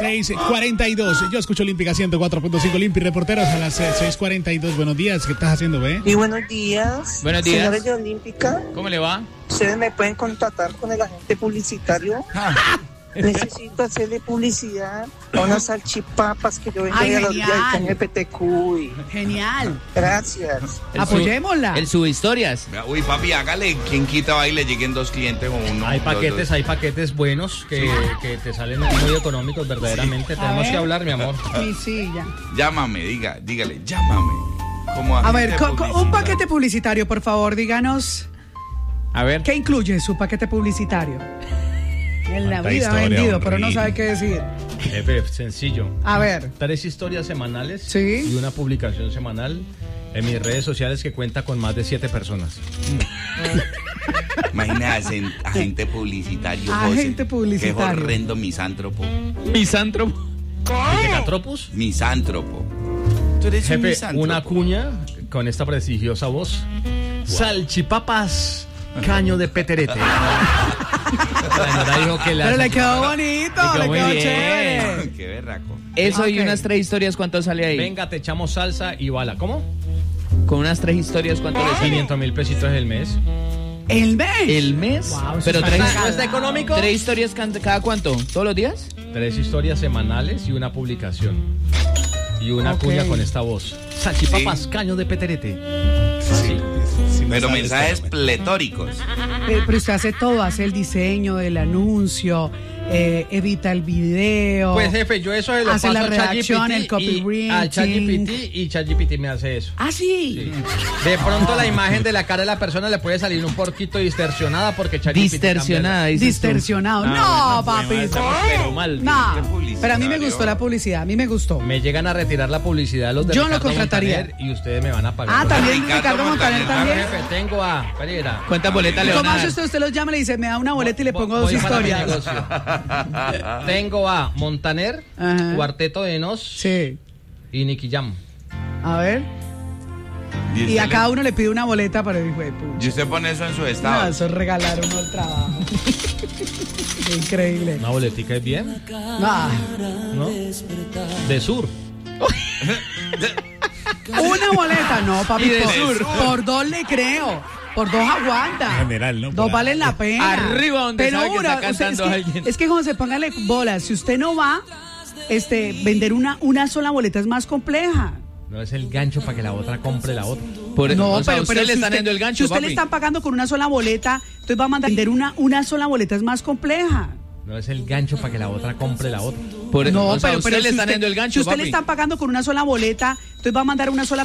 6:42. Yo escucho Olímpica 104.5 Limpi, reporteros a las 6:42. Buenos días, ¿qué estás haciendo, ve? Y buenos días. Buenos días. Señores de Olímpica. ¿Cómo le va? Ustedes me pueden contratar con el agente publicitario. Necesito hacerle publicidad a unas salchipapas que yo vendo a la orilla del caño de Petecuy. Genial. Gracias. Apoyémosla. El subhistorias. Uy, papi, hágale. ¿Quién quita va y le lleguen 2 clientes o uno? Hay paquetes buenos que te salen muy económicos, verdaderamente. Tenemos que hablar, mi amor. Mi silla. Llámame, dígale, llámame. Como A ver, agente un paquete publicitario, por favor, díganos. A ver. ¿Qué incluye su paquete publicitario? En la Cuánta vida historia, vendido, pero no hombre. sabe qué decir. Jefe, sencillo. A ver. 3 historias semanales Sí. y una publicación semanal en mis redes sociales que cuenta con más de 7 personas. Imagínate, agente publicitario. Agente José. publicitario. Qué horrendo misántropo. Misántropo. ¿Decatropus? Misántropo. Tú eres un Jefe, misántropo. una cuña con esta prestigiosa voz. Salchipapas, caño de peterete. La señora dijo que Pero le quedó bonito, le muy quedó bien. chévere. Qué berraco. Eso y Ok. unas 3 historias, ¿cuánto sale ahí? Venga, te echamos salsa y bala. ¿Cómo? Con unas 3 historias, ¿cuánto le sale? 500,000 pesitos el mes. ¿El mes? ¿El mes? Wow, eso Pero está 3 cagado. ¿No está económico? 3 historias cada cuánto, ¿todos los días? 3 historias semanales y una publicación. Y una Ok. cuña con esta voz. Salchipapas, Sí. caño de peterete. Sí, no Pero sabes, mensajes espérame. pletóricos. Pero usted hace todo, hace el diseño del anuncio, edita el video. Pues jefe, yo eso se lo Hace paso la a redacción, ChatGPT el copywriting. al ChatGPT y ChatGPT me hace eso. Ah, sí. Sí. De pronto la imagen de la cara de la persona le puede salir un poquito distorsionada porque ChatGPT Distorsionada, dices tú. Distorsionado. No, bueno, papi. estamos pero mal. No, publicitario. pero a mí me gustó la publicidad, a mí me gustó. Me llegan a retirar la publicidad los de Yo lo Ricardo contrataría. Montaner y ustedes me van a pagar. Ah, por también Ricardo Ricardo Montaner Montaner, también. Jefe, tengo a... Espera. ¿Cuántas boletas le van ¿Cómo a hace dar? usted? Usted los llama y le dice, me da una boleta y le pongo 2 Voy para mi historias. negocio. Tengo a Montaner, Ajá. Cuarteto de Nos Sí. y Nicky Jam. A ver. Y a cada uno le pide una boleta para el hijo de pucha. Y usted pone eso en su No, estado. eso es regalar uno el trabajo. Qué increíble. Una boletica es bien, Ah, ¿no? De Sur. una boleta, no, papi. Y de por, sur. por 2 le creo. Por 2 aguanta. General, ¿no? 2 Por valen la pena. Arriba donde pero sabe que está cantando es alguien. Es que José, póngale bolas. Si usted no va, vender una sola boleta es más compleja. No es el gancho para que la otra compre la otra. No, o sea, pero usted le si están dando el gancho, si usted papi. le están pagando con una sola boleta, entonces va a mandar vender una sola boleta es más compleja. No es el gancho para que la otra compre la otra. No, o sea, pero usted le si están dando el gancho, si usted papi. le están pagando con una sola boleta, entonces va a mandar una sola